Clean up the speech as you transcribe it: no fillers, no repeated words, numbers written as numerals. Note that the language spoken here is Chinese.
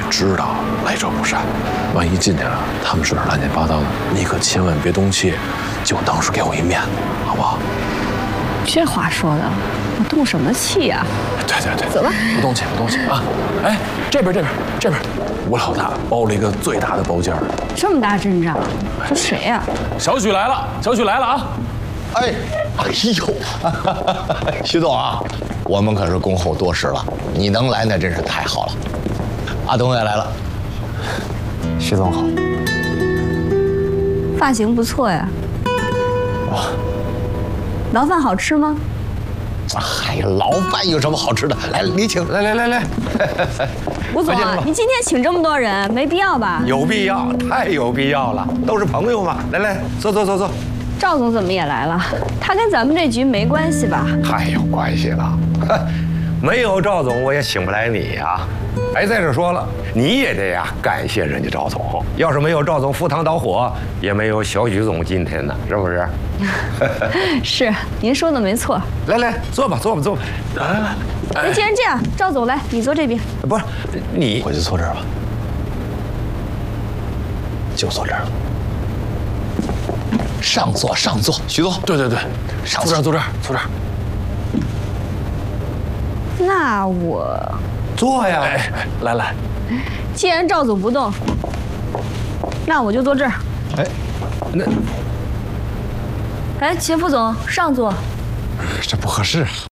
知道来者不善，万一进去了，他们说点乱七八糟的，你可千万别动气，就当是给我一面子，好不好？ 这话说的，我动什么气呀？ 对对对， 走吧， 不动气，不动气啊！哎，这边，吴老大包了一个最大的包间儿， 这么大阵仗，这谁呀？ 小许来了，小许来了啊！ 哎呦，徐总啊，我们可是恭候多时了，你能来那真是太好了。阿东也来了， 徐总好。 发型不错呀。牢饭好吃吗？ 哎呀，牢饭有什么好吃的？来，你请，来。 吴总啊，你今天请这么多人，没必要吧？ 有必要，太有必要了，都是朋友嘛。来，坐。 赵总怎么也来了？他跟咱们这局没关系吧？ 太有关系了，没有赵总我也请不来你呀。哎，再者说了，你也得呀感谢人家赵总。要是没有赵总赴汤蹈火，也没有小许总今天呢，是不是？ 是，您说的没错。 来，坐吧。 来， 那既然这样，赵总来，你坐这边。 不是你， 我就坐这儿吧，就坐这儿了。 上座，徐总。 对， 上坐这儿。 那我坐呀。 哎，来， 既然赵总不动，那我就坐这儿。 哎，那哎，秦副总上座。 这不合适。